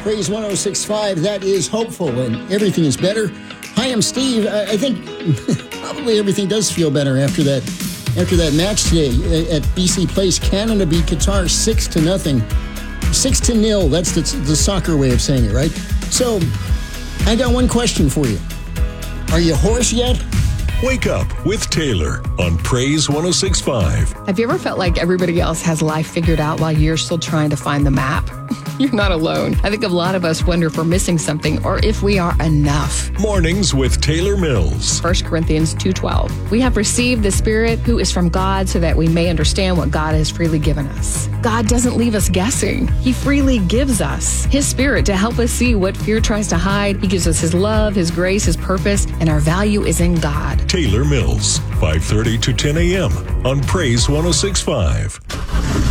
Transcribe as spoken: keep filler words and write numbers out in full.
Praise one oh six point five, that is hopeful, and everything is better. Hi, I'm Steve. I, I think probably everything does feel better after that after that match today at B C Place. Canada beat Qatar six to nothing. Six to nil, that's the, the soccer way of saying it, right? So, I got one question for you. Are you hoarse yet? Wake Up with Taylor on Praise one oh six point five. Have you ever felt like everybody else has life figured out while you're still trying to find the map? You're not alone. I think a lot of us wonder if we're missing something or if we are enough. Mornings with Taylor Mills. First Corinthians two twelve. We have received the Spirit who is from God so that we may understand what God has freely given us. God doesn't leave us guessing. He freely gives us His Spirit to help us see what fear tries to hide. He gives us His love, His grace, His purpose, and our value is in God. Taylor Mills, five thirty to ten a.m. on Praise one oh six point five.